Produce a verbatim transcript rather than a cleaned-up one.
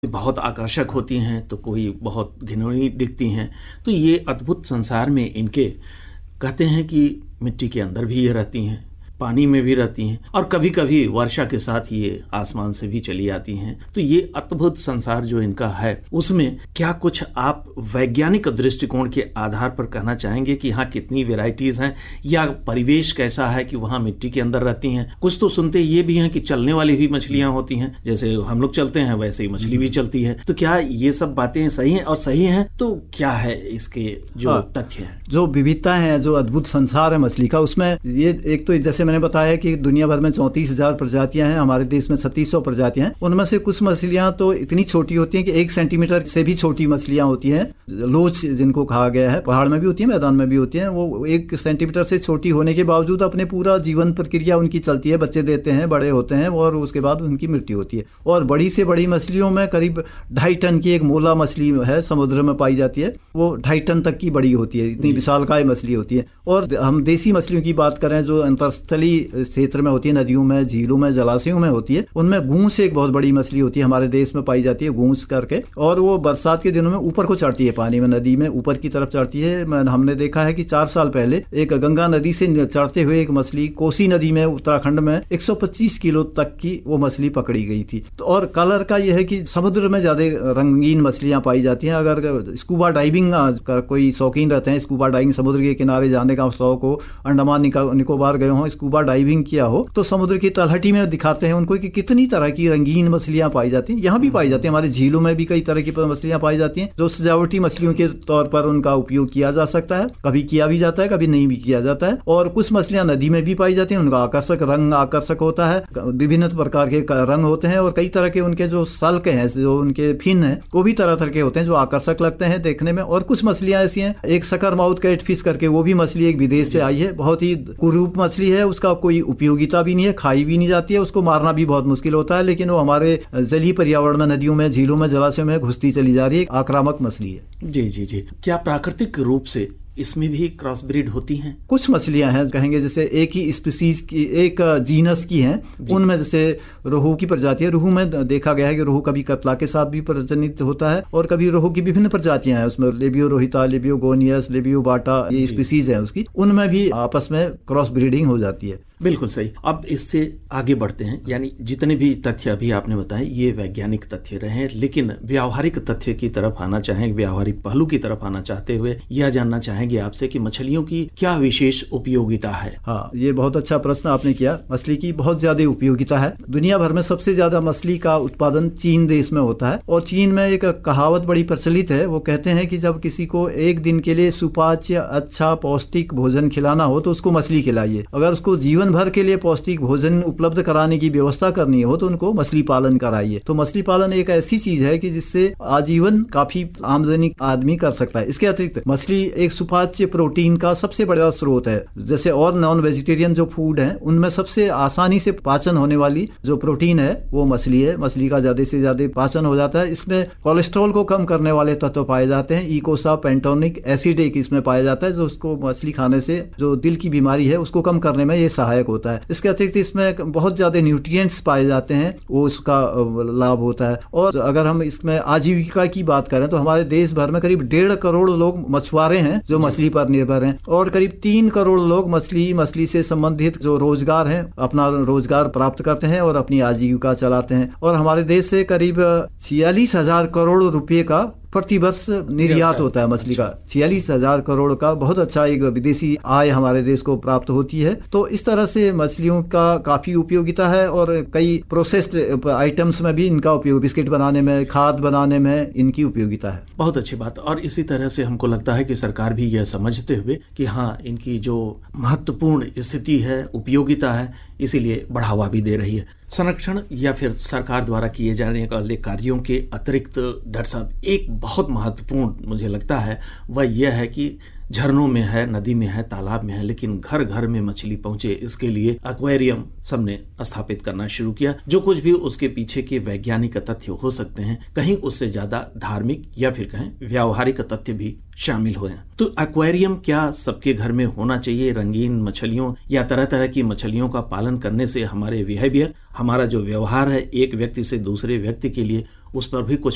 बहुत आकर्षक होती हैं तो कोई बहुत घिनौनी दिखती हैं। तो ये अद्भुत संसार में इनके कहते हैं कि मिट्टी के अंदर भी ये रहती हैं, पानी में भी रहती हैं और कभी कभी वर्षा के साथ ये आसमान से भी चली आती हैं। तो ये अद्भुत संसार जो इनका है उसमें क्या कुछ आप वैज्ञानिक दृष्टिकोण के आधार पर कहना चाहेंगे कि यहाँ कितनी वेराइटीज हैं या परिवेश कैसा है कि वहाँ मिट्टी के अंदर रहती हैं? कुछ तो सुनते ये भी हैं कि चलने वाली भी मछलियां होती हैं, जैसे हम लोग चलते हैं वैसे ही मछली भी चलती है। तो क्या ये सब बातें सही हैं? और सही हैं तो क्या है इसके जो तथ्य हैं, जो विविधता है, जो अद्भुत संसार है मछली का, उसमें ये एक तो जैसे मैंने बताया कि दुनिया भर में चौंतीस हजार प्रजातियां हैं, हमारे देश में छत्तीस सौ प्रजातियां हैं। उनमें से कुछ मछलियां तो इतनी छोटी होती हैं कि एक सेंटीमीटर से भी छोटी मछलियां होती हैं, लोच जिनको कहा गया है। पहाड़ में भी होती है, मैदान में भी होती हैं। वो एक सेंटीमीटर से छोटी होने के बावजूद अपने पूरा जीवन प्रक्रिया उनकी चलती है, बच्चे देते हैं, बड़े होते हैं और उसके बाद उनकी मृत्यु होती है। और बड़ी से बड़ी मछलियों में करीब ढाई टन की एक मोला मछली है, समुद्र में पाई जाती है। वो ढाई टन तक की बड़ी होती है, इतनी विशालकाय मछली होती है। और हम देसी मछलियों की बात करें जो अंतरस्थलीय क्षेत्र में होती है, नदियों में, झीलों में, जलाशयों में होती है, उनमें गूंस एक बहुत बड़ी मछली होती है, हमारे देश में पाई जाती है गूंस करके। और वो बरसात के दिनों में ऊपर को चढ़ती है, पानी में, नदी में ऊपर की तरफ चढ़ती है। हमने देखा है कि चार साल पहले एक गंगा नदी से चढ़ते हुए एक मछली कोसी नदी में उत्तराखंड में एक सौ पच्चीस किलो तक की वो मछली पकड़ी गई थी। तो और कलर का यह है कि समुद्र में ज्यादा रंगीन मछलियां पाई जाती हैं। अगर स्कूबा डाइविंग का कोई शौकीन रहते हैं, स्कूबा डाइविंग समुद्र के किनारे जाने का शौक हो, अंडमान निकोबार गए हो, स्कूबा डाइविंग किया हो, तो समुद्र की तलहटी में दिखाते हैं उनको कि कितनी तरह की रंगीन मछलियां पाई जाती हैं। यहाँ भी पाई जाती है, हमारे झीलों में भी कई तरह की मछलियां पाई जाती हैं जो सजावटी मछलियों के तौर पर उनका उपयोग किया जा सकता है। कभी किया भी जाता है, कभी नहीं भी किया जाता है। और कुछ मछलियां नदी में भी पाई जाती हैं, उनका आकर्षक रंग आकर्षक होता है, विभिन्न प्रकार के रंग होते हैं। और कई तरह के उनके जो सल्क हैं, जो उनके फिन है, वो भी तरह तरह के होते हैं जो आकर्षक लगते हैं देखने में। और कुछ मछलियां ऐसी हैं, एक सकर माउथ कैटफिश करके, वो भी मछली एक विदेश से आई है, बहुत ही कुरूप मछली है, उसका कोई उपयोगिता भी नहीं है, खाई भी नहीं जाती है, उसको मारना भी बहुत मुश्किल होता है, लेकिन वो हमारे जलीय पर्यावरण में, नदियों में, झीलों में, जलाशयों में घुसती चली जा रही है, आक्रामक मछली है। जी जी जी। क्या प्राकृतिक रूप से इसमें भी क्रॉस ब्रीड होती हैं? कुछ मछलियां हैं, कहेंगे जैसे एक ही स्पीसीज की, एक जीनस की हैं, उनमें जैसे रोहू की प्रजाति है। रोहू में देखा गया है कि रोहू कभी कतला के साथ भी प्रजनित होता है और कभी रोहू की विभिन्न प्रजातियां हैं, उसमें लेबियो रोहिता, लेबियो गोनियस, लेबियो बाटा, ये स्पीसीज है उसकी, उनमें भी आपस में क्रॉस ब्रीडिंग हो जाती है। बिल्कुल सही। अब इससे आगे बढ़ते हैं, यानी जितने भी तथ्य अभी आपने बताए ये वैज्ञानिक तथ्य रहे, लेकिन व्यावहारिक तथ्य की तरफ आना चाहेंगे, व्यावहारिक पहलू की तरफ आना चाहते हुए यह जानना चाहेंगे आपसे कि मछलियों की क्या विशेष उपयोगिता है? हाँ, ये बहुत अच्छा प्रश्न आपने किया। मछली की बहुत ज्यादा उपयोगिता है। दुनिया भर में सबसे ज्यादा मछली का उत्पादन चीन देश में होता है। और चीन में एक कहावत बड़ी प्रचलित है, वो कहते हैं कि जब किसी को एक दिन के लिए सुपाच्य, अच्छा, पौष्टिक भोजन खिलाना हो तो उसको मछली खिलाइए। अगर उसको जीवन भर के लिए पौष्टिक भोजन उपलब्ध कराने की व्यवस्था करनी हो तो उनको मछली पालन कराइए। तो मछली पालन एक ऐसी चीज है कि जिससे आजीवन काफी आमदनी आदमी कर सकता है। इसके अतिरिक्त मछली एक सुपाच्य प्रोटीन का सबसे बड़ा स्रोत है। जैसे और नॉन वेजिटेरियन जो फूड है उनमें सबसे आसानी से पाचन होने वाली जो प्रोटीन है वो मछली है। मछली का ज्यादा से ज्यादा पाचन हो जाता है। इसमें कोलेस्ट्रॉल को कम करने वाले तत्व पाए जाते हैं। इकोसा पेंटोनिक एसिड एक इसमें पाया जाता है जो उसको मछली खाने से जो दिल की बीमारी है उसको कम करने में ये सहायक होता है। इसके अतिरिक्त इसमें बहुत ज्यादा न्यूट्रिएंट्स पाए जाते हैं, वो उसका लाभ होता है। और अगर हम इसमें आजीविका की बात करें तो हमारे देश भर में करीब डेढ़ करोड़ लोग मछुआरे हैं जो मछली पर निर्भर हैं। और करीब तीन करोड़ लोग मछली मछली से संबंधित जो रोजगार है अपना रोजगार प्राप्त करते हैं और अपनी आजीविका चलाते हैं। और हमारे देश से करीब छियालीस हजार करोड़ रुपए का प्रति वर्ष निर्यात होता है मछली का। छियालीस हजार करोड़ का बहुत अच्छा एक विदेशी आय हमारे देश को प्राप्त होती है। तो इस तरह से मछलियों का काफी उपयोगिता है और कई प्रोसेस्ड आइटम्स में भी इनका उपयोग, बिस्किट बनाने में, खाद बनाने में इनकी उपयोगिता है। बहुत अच्छी बात। और इसी तरह से हमको लगता है कि सरकार भी यह समझते हुए कि हाँ, इनकी जो महत्वपूर्ण स्थिति है, उपयोगिता है, इसीलिए बढ़ावा भी दे रही है। संरक्षण या फिर सरकार द्वारा किए जाने वाले कार्यों के अतिरिक्त डॉक्टर साहब एक बहुत महत्वपूर्ण मुझे लगता है वह यह है कि झरनों में है, नदी में है, तालाब में है, लेकिन घर घर में मछली पहुंचे, इसके लिए एक्वेरियम सबने स्थापित करना शुरू किया। जो कुछ भी उसके पीछे के वैज्ञानिक तथ्य हो सकते हैं, कहीं उससे ज्यादा धार्मिक या फिर कहें व्यावहारिक तथ्य भी शामिल हुए हैं। तो एक्वेरियम क्या सबके घर में होना चाहिए? रंगीन मछलियों या तरह तरह की मछलियों का पालन करने से हमारे बिहेवियर, हमारा जो व्यवहार है एक व्यक्ति से दूसरे व्यक्ति के लिए, उस पर भी कुछ